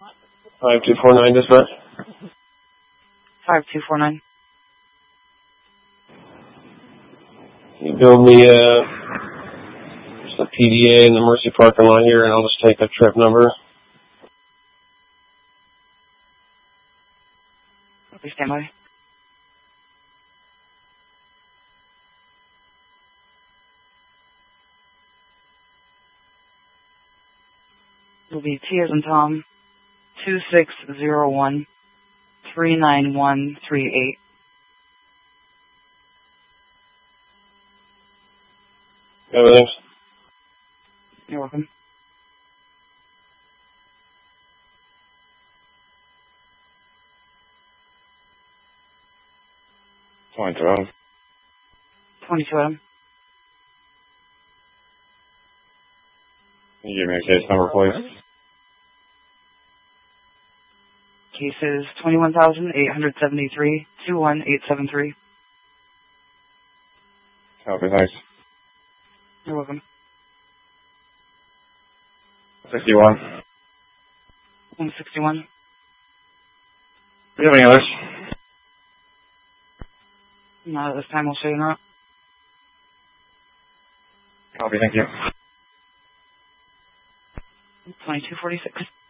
5249 dispatch. 5249. Can you build me just a PDA in the Mercy parking lot here, and I'll just take a trip number. Please stand by. It will be T as in Tom, 2601 39138. Everything. You're welcome. Fine, 22 Adam. Can you give me a case number, please? Case is 21,873 21873. Copy, thanks. You're welcome. 61. 161. Do you have any others? Not at this time, we'll show you now. Copy, thank you. 2246.